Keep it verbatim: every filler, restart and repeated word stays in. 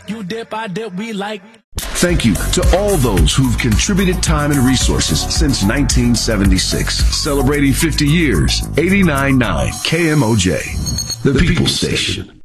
You dip, I dip, we like. Thank you to all those who've contributed time and resources since nineteen seventy-six. Celebrating fifty years, eighty-nine point nine K M O J, the, the People Station.